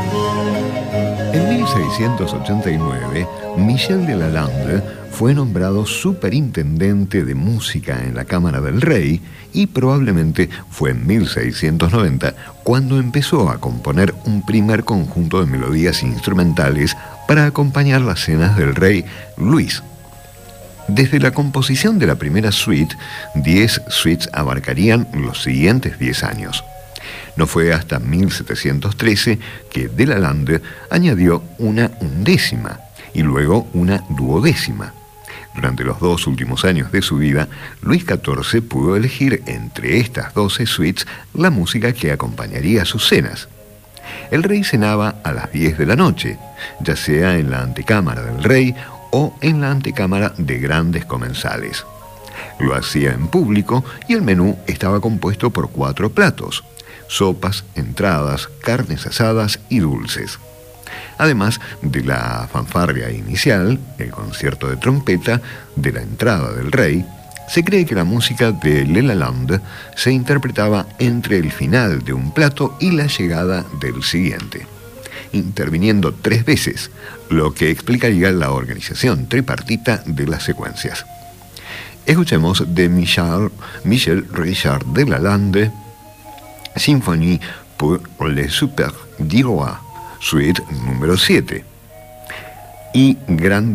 En 1689, Michel de Lalande fue nombrado superintendente de música en la Cámara del Rey y probablemente fue en 1690 cuando empezó a componer un primer conjunto de melodías instrumentales para acompañar las cenas del rey Luis. Desde la composición de la primera suite, 10 suites abarcarían los siguientes 10 años. No fue hasta 1713 que de Lalande añadió una undécima y luego una duodécima. Durante los 2 últimos años de su vida, Luis XIV pudo elegir entre estas 12 suites la música que acompañaría sus cenas. El rey cenaba a las 10 de la noche, ya sea en la antecámara del rey o en la antecámara de grandes comensales. Lo hacía en público y el menú estaba compuesto por 4 platos: sopas, entradas, carnes asadas y dulces. Además de la fanfarria inicial, el concierto de trompeta, de la entrada del rey, se cree que la música de Le Lalande se interpretaba entre el final de un plato y la llegada del siguiente, interviniendo 3 veces, lo que explicaría la organización tripartita de las secuencias. Escuchemos de Michel Richard de Lalande, Symphonie pour les Super 10 Rois, suite número 7, y Grand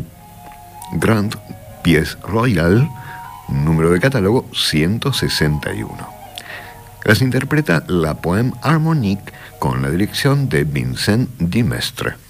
Pièce Royale, número de catálogo 161. Las interpreta la Poème Harmonique con la dirección de Vincent Dimestre.